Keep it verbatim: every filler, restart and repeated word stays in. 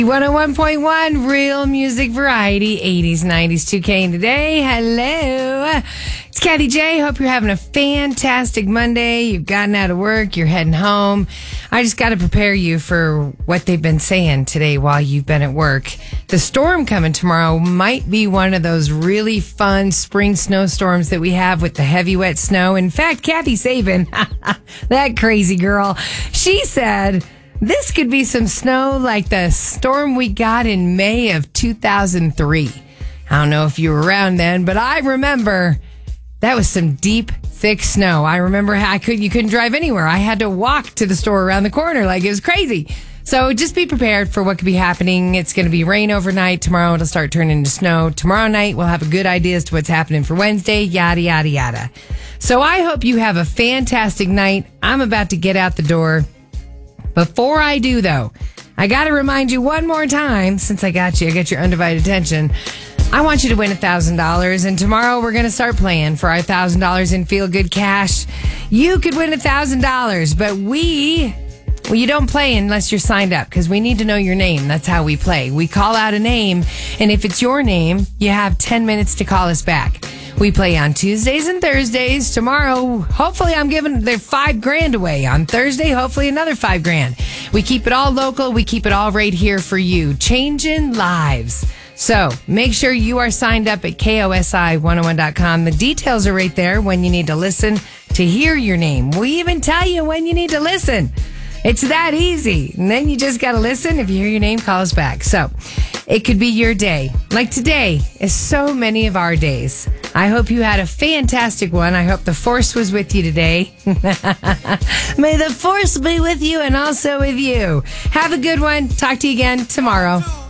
one oh one point one Real Music Variety, eighties, nineties, two K today. Hello. It's Kathy J. Hope you're having a fantastic Monday. You've gotten out of work. You're heading home. I just got to prepare you for what they've been saying today while you've been at work. The storm coming tomorrow might be one of those really fun spring snowstorms that we have with the heavy, wet snow. In fact, Kathy Saban, that crazy girl, she said this could be some snow like the storm we got in May of two thousand three. I don't know if you were around then, but I remember that was some deep, thick snow. I remember how I could, you couldn't drive anywhere. I had to walk to the store around the corner. Like, it was crazy. So just be prepared for what could be happening. It's going to be rain overnight. Tomorrow it'll start turning into snow. Tomorrow night we'll have a good idea as to what's happening for Wednesday, yada, yada, yada. So I hope you have a fantastic night. I'm about to get out the door. Before I do, though, I got to remind you one more time, since I got you, I got your undivided attention. I want you to win one thousand dollars, and tomorrow we're going to start playing for our one thousand dollars in Feel Good Cash. You could win one thousand dollars, but we, well, you don't play unless you're signed up, because we need to know your name. That's how we play. We call out a name, and if it's your name, you have ten minutes to call us back. We play on Tuesdays and Thursdays. Tomorrow, hopefully I'm giving their five grand away. On Thursday, hopefully another five grand. We keep it all local. We keep it all right here for you. Changing lives. So make sure you are signed up at K O S I one oh one dot com. The details are right there when you need to listen to hear your name. We even tell you when you need to listen. It's that easy. And then you just got to listen. If you hear your name, call us back. So it could be your day. Like today is so many of our days. I hope you had a fantastic one. I hope the force was with you today. May the force be with you and also with you. Have a good one. Talk to you again tomorrow.